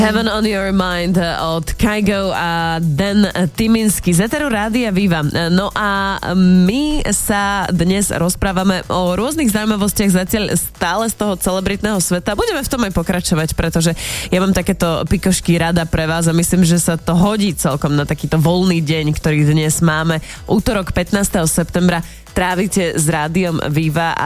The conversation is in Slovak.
Heaven on Your Mind od Kygo a Dan Tyminsky z Eteru Rádia Viva. No a my sa dnes rozprávame o rôznych zaujímavostiach zatiaľ stále z toho celebritného sveta. Budeme v tom aj pokračovať, pretože ja mám takéto pikošky rada pre vás a myslím, že sa to hodí celkom na takýto voľný deň, ktorý dnes máme. Útorok 15. septembra trávite s Rádiom Viva.